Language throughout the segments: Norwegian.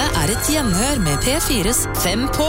Dette et gjenhør med P4s 5 på.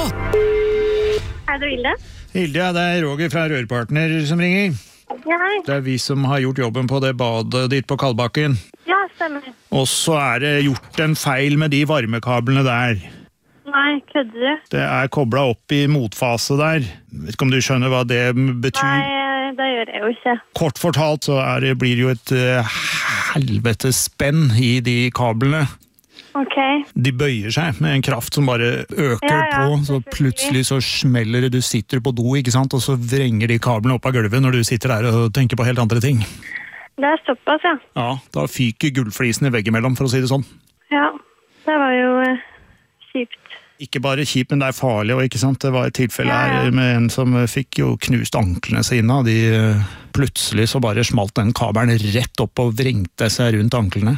Det Hilde? Hilde, det Roger fra Rørpartner som ringer. Ja, hei. Det vi som har gjort jobben på det badet ditt på Kalbakken. Ja, stemmer. Og så det gjort en feil med de varmekablene der. Nei, kødder du? Det koblet opp i motfase der. Vet ikke om du skjønner hva det betyr? Nei, det gjør jeg jo ikke. Kort fortalt så blir det jo et helvetes spenn i de kablene. Ok. De bøyer seg med en kraft som bare øker på, så plutselig så smeller det, du sitter på do, ikke sant? Og så vrenger de kablene opp av gulvet når du sitter der og tenker på helt andre ting. Det såpass, ja. Ja, da fyker gullflisene veggimellom, for å si det sånn. Ja, det var jo kjipt. Ikke bare kjipt, men det farlig, og ikke sant? Det var et tilfelle her med en som fikk jo knust anklene sine, og plutselig så bare smalt den kabelen rett opp og vrengte seg rundt anklene.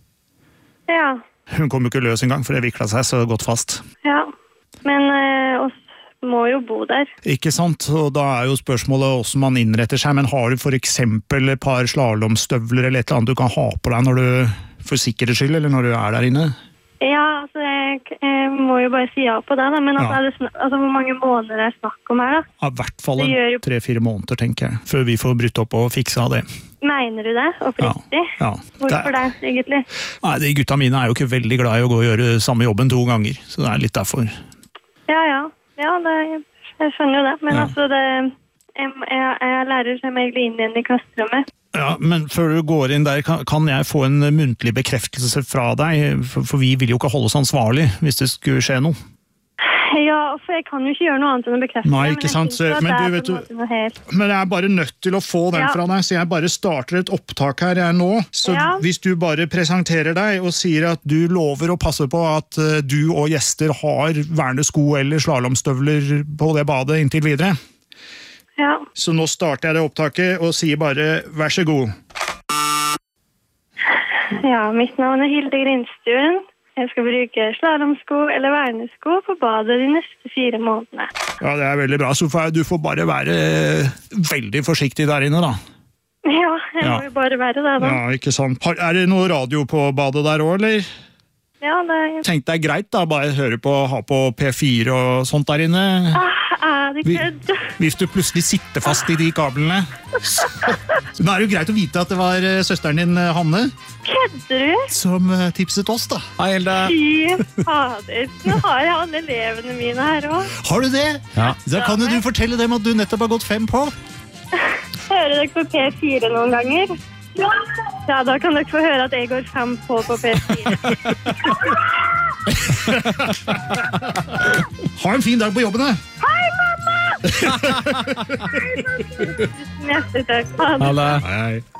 Ja. Hun kom jo ikke løs engang, for det viklet seg så godt fast. Ja, men oss må jo bo der. Ikke sant, og da jo spørsmålet hvordan man innretter seg, men har du for eksempel et par slalomstøvler eller et eller annet du kan ha på deg når du, for sikkerhets skyld, eller når du der inne? Ja, altså jeg må jo bare si ja på det, da. Men altså, hvor mange måneder snakk om her, da? Ja, i hvert fall 3-4 måneder, tenker jeg, før vi får brytt opp og fiksa det. Mener du det? Oppriktig? Ja. Hvorfor det, egentlig? Nei, de gutta mine jo ikke veldig glad i å gå og gjøre samme jobben 2 ganger, så det litt derfor. Ja, jeg skjønner jo det, men altså, jeg lærer seg meg inn igjen i klasserommet. Ja, men før du går inn der, kan jeg få en muntlig bekreftelse fra deg, for vi vil jo ikke holde oss ansvarlig hvis det skulle skje noe. Ja, for jeg kan jo ikke gjøre noe annet enn å bekrefte det. Nei, ikke sant, men du vet men jeg bare nødt til å få den fra deg, så jeg bare starter et opptak her nå, så hvis du bare presenterer deg og sier at du lover å passe på at du og gjester har vernesko eller slalomstøvler på det badet inntil videre. Ja. Så nå starter jeg det opptaket og sier bare, vær så god. Ja, mitt navn Hilde Grindstuen. Jeg skal bruke slalomsko eller vernesko på badet de neste 4 månedene. Ja, det veldig bra. Så du får bare være veldig forsiktig der inne, da. Ja, jeg må jo bare være det, da. Ja, ikke sant. Det noe radio på badet der også, eller? Ja, det Tenk deg greit, da. Bare ha på P4 og sånt der inne. Det kødd? Hvis du plutselig sitter fast i de kablene. Så nå det jo greit å vite at det var søsteren din, Hanne. Kødder du? Som tipset oss, da. Hei, Hilde. Fy fader. Nå har jeg alle elevene mine her også. Har du det? Ja. Da kan jo du fortelle dem at du nettopp har gått 5 på. Hører dere på P4 noen ganger? Ja, da kan dere få høre at jeg går 5 på P4. Ha en fin dag på jobben, da. Hei, mamma! Hei, mamma! Neste takk. Ha det. Hei.